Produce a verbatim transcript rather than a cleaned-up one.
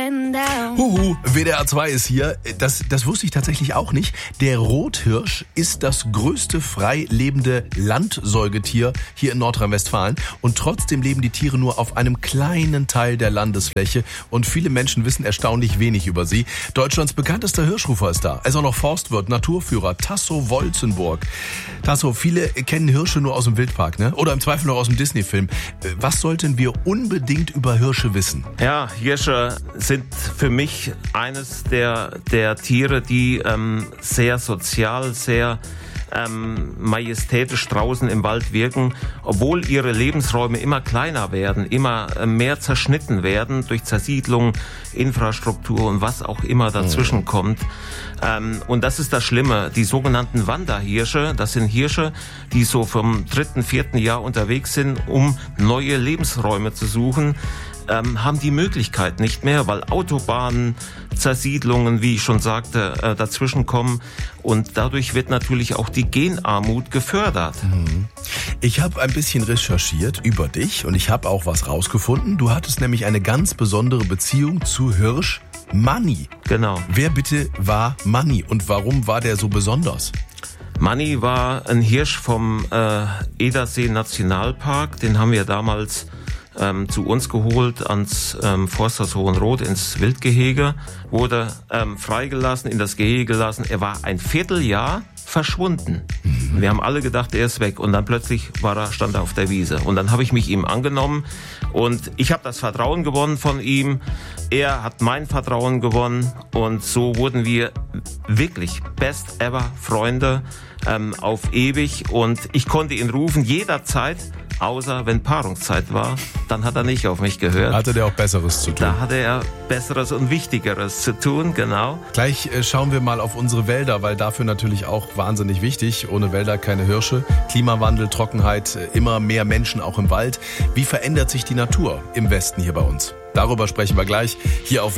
Huhu, W D R zwei ist hier. Das, das wusste ich tatsächlich auch nicht. Der Rothirsch ist das größte frei lebende Landsäugetier hier in Nordrhein-Westfalen. Und trotzdem leben die Tiere nur auf einem kleinen Teil der Landesfläche. Und viele Menschen wissen erstaunlich wenig über sie. Deutschlands bekanntester Hirschrufer ist da. Er ist auch noch Forstwirt, Naturführer, Tasso Wolzenburg. Tasso, viele kennen Hirsche nur aus dem Wildpark, ne? Oder im Zweifel noch aus dem Disney-Film. Was sollten wir unbedingt über Hirsche wissen? Ja, Hirsche sind für mich eines der, der Tiere, die ähm, sehr sozial, sehr ähm, majestätisch draußen im Wald wirken, obwohl ihre Lebensräume immer kleiner werden, immer äh, mehr zerschnitten werden durch Zersiedlung, Infrastruktur und was auch immer dazwischen kommt. Ähm, und das ist das Schlimme. Die sogenannten Wanderhirsche, das sind Hirsche, die so vom dritten, vierten Jahr unterwegs sind, um neue Lebensräume zu suchen, ähm, haben die Möglichkeit nicht mehr, weil Autobahnen, Zersiedlungen, wie ich schon sagte, äh, dazwischen kommen. Und dadurch wird natürlich auch die Genarmut gefördert. Ich habe ein bisschen recherchiert über dich und ich habe auch was rausgefunden. Du hattest nämlich eine ganz besondere Beziehung zu Hirsch Manni. Genau. Wer bitte war Manni und warum war der so besonders? Manni war ein Hirsch vom äh, Edersee Nationalpark. Den haben wir damals ähm, zu uns geholt ans ähm, Forsthaus Hohenroth ins Wildgehege. Wurde ähm, freigelassen, in das Gehege gelassen. Er war ein Vierteljahr verschwunden. Mhm. Wir haben alle gedacht, er ist weg. Und dann plötzlich war er, stand er auf der Wiese. Und dann habe ich mich ihm angenommen. Und ich habe das Vertrauen gewonnen von ihm. Er hat mein Vertrauen gewonnen. Und so wurden wir wirklich best ever Freunde ähm, auf ewig. Und ich konnte ihn rufen jederzeit. Außer wenn Paarungszeit war, dann hat er nicht auf mich gehört. Hatte der auch Besseres zu tun? Da hatte er Besseres und Wichtigeres zu tun, genau. Gleich äh, schauen wir mal auf unsere Wälder, weil dafür natürlich auch wahnsinnig wichtig. Ohne Wälder keine Hirsche. Klimawandel, Trockenheit, äh, immer mehr Menschen auch im Wald. Wie verändert sich die Natur im Westen hier bei uns? Darüber sprechen wir gleich hier auf